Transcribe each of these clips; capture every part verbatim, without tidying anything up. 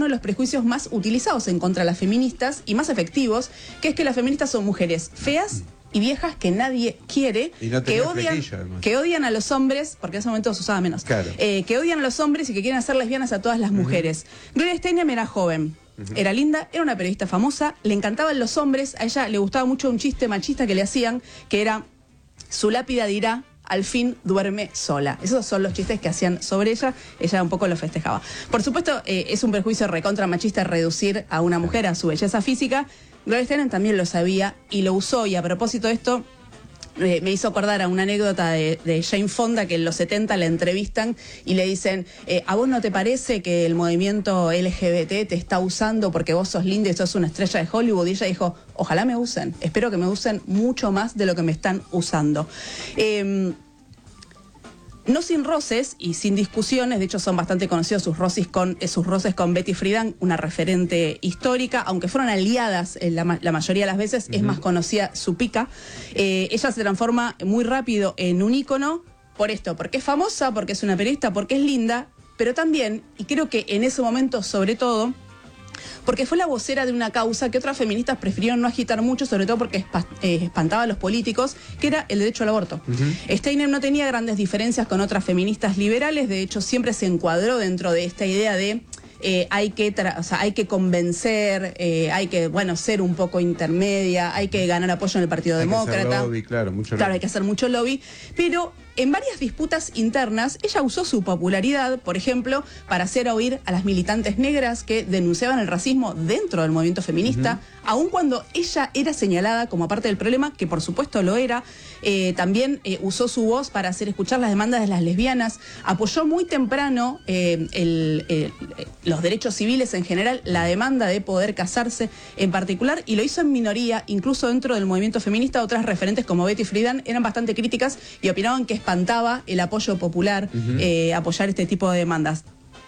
uno de los prejuicios más utilizados en contra de las feministas y más efectivos, que es que las feministas son mujeres feas y viejas que nadie quiere, no que odian, que odian a los hombres, porque en ese momento se usaba menos, claro. eh, que odian a los hombres y que quieren hacer lesbianas a todas las mujeres. Uh-huh. Gloria Steinem era joven. Uh-huh. Era linda, era una periodista famosa, le encantaban los hombres, a ella le gustaba mucho un chiste machista que le hacían, que era, su lápida dirá, al fin duerme sola. Esos son los chistes que hacían sobre ella, ella un poco lo festejaba. Por supuesto, eh, es un prejuicio recontra machista reducir a una mujer a su belleza física. Gloria Steinem también lo sabía y lo usó, y a propósito de esto, Eh, me hizo acordar a una anécdota de, de Jane Fonda, que en los setenta la entrevistan y le dicen, eh, ¿a vos no te parece que el movimiento L G B T te está usando porque vos sos linda y sos una estrella de Hollywood? Y ella dijo, ojalá me usen, espero que me usen mucho más de lo que me están usando. Eh, No sin roces y sin discusiones, de hecho son bastante conocidos sus roces con, eh, sus roces con Betty Friedan, una referente histórica, aunque fueron aliadas eh, la, la mayoría de las veces, uh-huh. es más conocida su pica. Eh, ella se transforma muy rápido en un ícono por esto, porque es famosa, porque es una periodista, porque es linda, pero también, y creo que en ese momento sobre todo, porque fue la vocera de una causa que otras feministas prefirieron no agitar mucho, sobre todo porque eh, espantaba a los políticos, que era el derecho al aborto. Uh-huh. Steinem no tenía grandes diferencias con otras feministas liberales, de hecho siempre se encuadró dentro de esta idea de eh, hay que tra- o sea, hay que convencer, eh, hay que bueno ser un poco intermedia, hay que ganar apoyo en el Partido hay Demócrata. Que hacer lobby, claro, mucho claro, lobby. hay que hacer mucho lobby, pero en varias disputas internas, ella usó su popularidad, por ejemplo, para hacer oír a las militantes negras que denunciaban el racismo dentro del movimiento feminista, uh-huh. aun cuando ella era señalada como parte del problema, que por supuesto lo era. Eh, también eh, usó su voz para hacer escuchar las demandas de las lesbianas, apoyó muy temprano eh, el, el, los derechos civiles en general, la demanda de poder casarse en particular, y lo hizo en minoría, incluso dentro del movimiento feminista. Otras referentes como Betty Friedan eran bastante críticas y opinaban que espantaba el apoyo popular, uh-huh. eh, apoyar este tipo de demandas.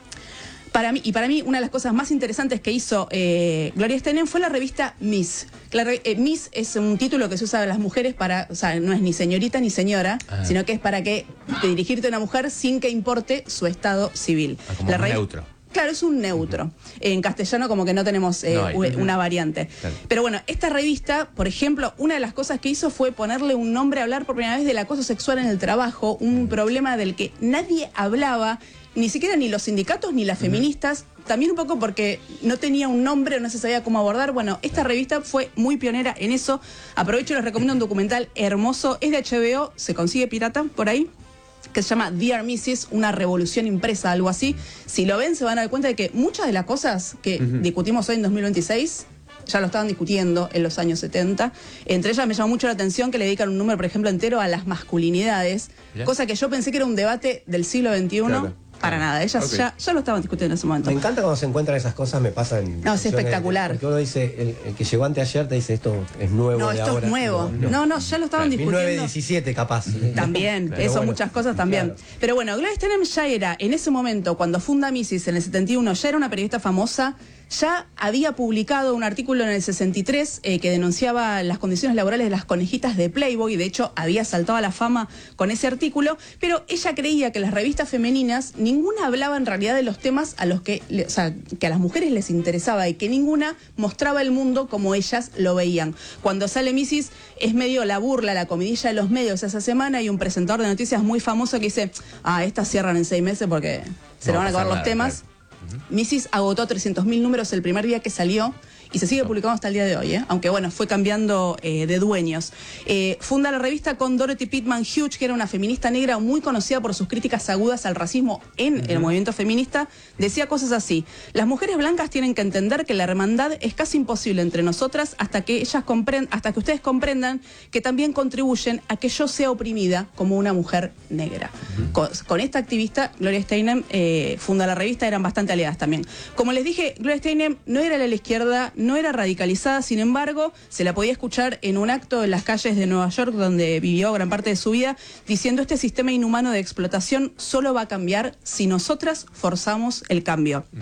Para mí, y para mí, una de las cosas más interesantes que hizo eh, Gloria Steinem fue la revista Miss. La re, eh, Miss es un título que se usa a las mujeres para, o sea, no es ni señorita ni señora, ah. sino que es para que dirigirte a una mujer sin que importe su estado civil. Ah, como la un re, neutro. Claro, es un neutro. En castellano como que no tenemos eh, no una variante. Claro. Pero bueno, esta revista, por ejemplo, una de las cosas que hizo fue ponerle un nombre a hablar por primera vez del acoso sexual en el trabajo, un problema del que nadie hablaba, ni siquiera ni los sindicatos ni las feministas, también un poco porque no tenía un nombre, no se sabía cómo abordar. Bueno, esta revista fue muy pionera en eso. Aprovecho y les recomiendo un documental hermoso, es de H B O, se consigue pirata por ahí, que se llama Dear Missus, una revolución impresa, algo así. Si lo ven, se van a dar cuenta de que muchas de las cosas que uh-huh. discutimos hoy en dos mil veintiséis ya lo estaban discutiendo en los años setenta. Entre ellas me llamó mucho la atención que le dedican un número, por ejemplo, entero a las masculinidades, ¿ya? Cosa que yo pensé que era un debate del siglo veintiuno. Claro. Para nada, ellas okay. ya, ya lo estaban discutiendo en ese momento. Me encanta cuando se encuentran esas cosas, me pasa en... No, es espectacular. Porque uno dice, el, el que llegó anteayer te dice, esto es nuevo no, de esto ahora. es nuevo. No, no, no ya lo estaban claro. discutiendo. mil novecientos diecisiete capaz. También, claro, eso, bueno, muchas cosas también. Claro. Pero bueno, Gloria Steinem ya era, en ese momento, cuando funda Missus en el setenta y uno, ya era una periodista famosa. Ya había publicado un artículo en el sesenta y tres eh, que denunciaba las condiciones laborales de las conejitas de Playboy. De hecho, había saltado a la fama con ese artículo. Pero ella creía que las revistas femeninas, ninguna hablaba en realidad de los temas a los que, o sea, que a las mujeres les interesaba, y que ninguna mostraba el mundo como ellas lo veían. Cuando sale Missus, es medio la burla, la comidilla de los medios esa semana. Hay un presentador de noticias muy famoso que dice, ah, estas cierran en seis meses porque se no le van a acabar los nada, temas. Claro. Missus agotó trescientos mil números el primer día que salió y se sigue publicando hasta el día de hoy, ¿eh? Aunque bueno, fue cambiando eh, de dueños. Eh, funda la revista con Dorothy Pitman Hughes, que era una feminista negra muy conocida por sus críticas agudas al racismo en uh-huh. el movimiento feminista. Decía cosas así: las mujeres blancas tienen que entender que la hermandad es casi imposible entre nosotras hasta que ellas comprend- hasta que ustedes comprendan que también contribuyen a que yo sea oprimida como una mujer negra. Uh-huh. Con, con esta activista, Gloria Steinem eh, funda la revista, eran bastante aliadas también. Como les dije, Gloria Steinem no era de la izquierda, no era radicalizada, sin embargo, se la podía escuchar en un acto en las calles de Nueva York, donde vivió gran parte de su vida, diciendo: este sistema inhumano de explotación solo va a cambiar si nosotras forzamos el cambio. Uh-huh.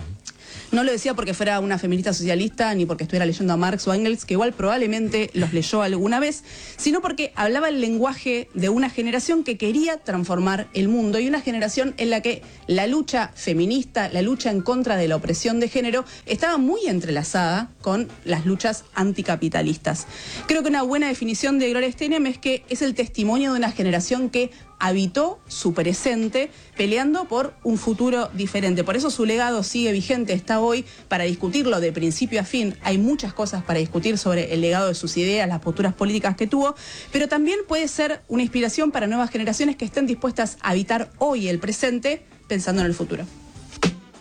No lo decía porque fuera una feminista socialista, ni porque estuviera leyendo a Marx o Engels, que igual probablemente los leyó alguna vez, sino porque hablaba el lenguaje de una generación que quería transformar el mundo y una generación en la que la lucha feminista, la lucha en contra de la opresión de género, estaba muy entrelazada con las luchas anticapitalistas. Creo que una buena definición de Gloria Steinem es que es el testimonio de una generación que habitó su presente peleando por un futuro diferente. Por eso su legado sigue vigente, está hoy para discutirlo de principio a fin. Hay muchas cosas para discutir sobre el legado de sus ideas, las posturas políticas que tuvo, pero también puede ser una inspiración para nuevas generaciones que estén dispuestas a habitar hoy el presente pensando en el futuro.